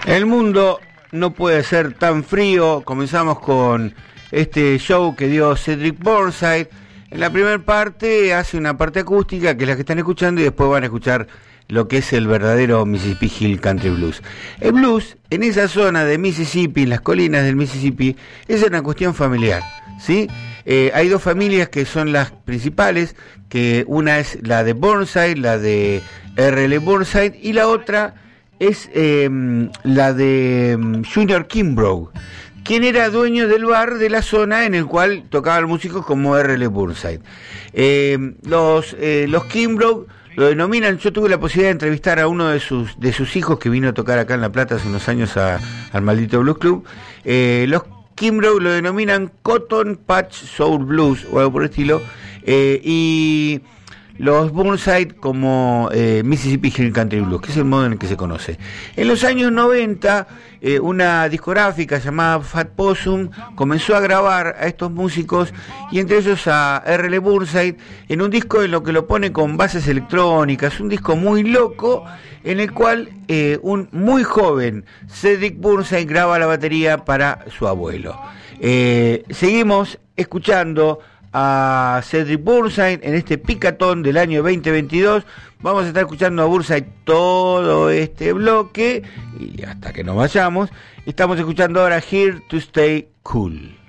El mundo no puede ser tan frío. Comenzamos con este show que dio Cedric Burnside. En la primera parte hace una parte acústica, que es la que están escuchando, y después van a escuchar lo que es el verdadero Mississippi Hill Country Blues. El blues, en esa zona de Mississippi, en las colinas del Mississippi, es una cuestión familiar, ¿sí? Hay dos familias que son las principales, que una es la de Burnside, la de R.L. Burnside, y la otra es la de Junior Kimbrough, quien era dueño del bar de la zona en el cual tocaban músicos como R.L. Burnside. Los Kimbrough lo denominan, yo tuve la posibilidad de entrevistar a uno de sus hijos que vino a tocar acá en La Plata hace unos años al maldito Blues Club. Los Kimbrough lo denominan Cotton Patch Soul Blues o algo por el estilo, y los Burnside como Mississippi Hill Country Blues, que es el modo en el que se conoce. En los años 90, una discográfica llamada Fat Possum comenzó a grabar a estos músicos, y entre ellos a R.L. Burnside, en un disco en lo que lo pone con bases electrónicas, un disco muy loco, en el cual un muy joven Cedric Burnside graba la batería para su abuelo. Seguimos escuchando a Cedric Burnside en este picatón del año 2022. Vamos a estar escuchando a Burnside todo este bloque y hasta que nos vayamos. Estamos escuchando ahora Here to Stay Cool.